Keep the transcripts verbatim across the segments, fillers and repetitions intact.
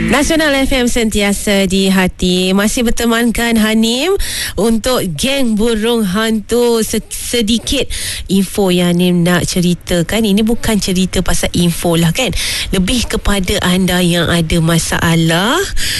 Nasional F M sentiasa di hati. Masih bertemankan Hanim untuk geng burung hantu. Sedikit info yang Hanim nak ceritakan. Ini bukan cerita pasal info lah kan, lebih kepada anda yang ada masalah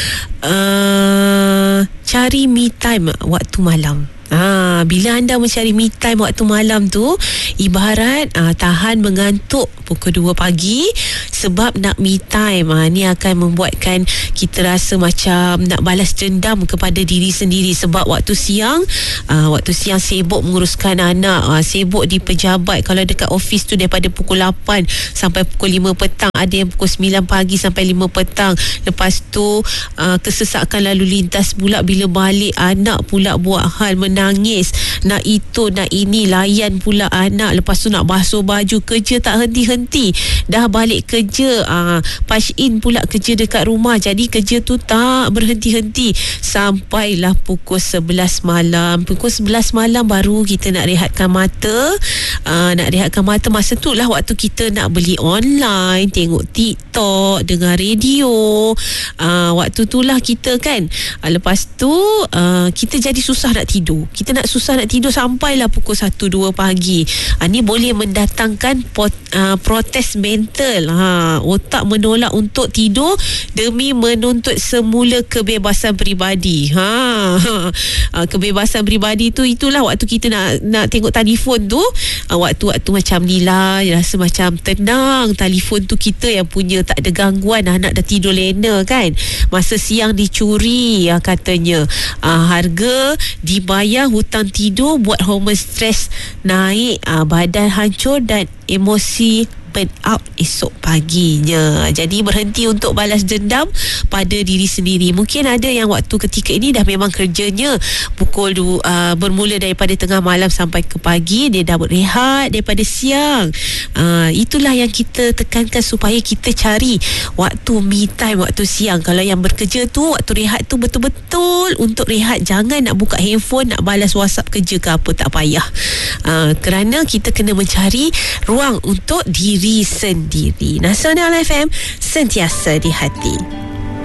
uh, cari me time waktu malam. Ha, bila anda mencari me time waktu malam tu, ibarat uh, tahan mengantuk pukul dua pagi sebab nak me time. Ha, ni akan membuatkan kita rasa macam nak balas dendam kepada diri sendiri. Sebab waktu siang uh, waktu siang sibuk menguruskan anak, uh, sibuk di pejabat. Kalau dekat office tu daripada pukul lapan sampai pukul lima petang, ada yang pukul sembilan pagi sampai lima petang. Lepas tu uh, kesesakan lalu lintas pula bila balik, anak pula buat hal menangis, nak itu nak ini, layan pula anak. Lepas tu nak basuh baju, kerja tak henti-henti. Dah balik kerja, uh, punch in pula kerja dekat rumah. Jadi kerja tu tak berhenti-henti sampailah pukul sebelas malam. Pukul sebelas malam baru kita nak rehatkan mata. uh, Nak rehatkan mata. Masa tu lah waktu kita nak beli online, tengok TikTok, dengar radio. uh, Waktu tu lah kita kan, uh, lepas tu uh, kita jadi susah nak tidur. Kita nak susah nak tidur sampailah pukul satu dua pagi. Ha, ni boleh mendatangkan pot, uh, protes mental. Ha, otak menolak untuk tidur demi menuntut semula kebebasan peribadi. Ha, ha, kebebasan peribadi tu, itulah waktu kita nak nak tengok telefon tu. Ha, waktu-waktu macam ni lah, rasa macam tenang. Telefon tu kita yang punya, tak ada gangguan. Anak dah tidur lena kan. Masa siang dicuri, ha, katanya. Ha, harga dibayar, hutang tidur buat hormon stres naik, aa, badan hancur dan emosi burn out esok paginya. Jadi berhenti untuk balas dendam pada diri sendiri. Mungkin ada yang waktu ketika ini dah memang kerjanya pukul dua, uh, bermula daripada tengah malam sampai ke pagi. Dia dah berehat daripada siang. uh, Itulah yang kita tekankan, supaya kita cari waktu me time waktu siang. Kalau yang bekerja tu, waktu rehat tu betul-betul untuk rehat. Jangan nak buka handphone, nak balas WhatsApp kerja ke apa, tak payah. uh, Kerana kita kena mencari ruang untuk diri sendiri. Nasional F M sentiasa di hati.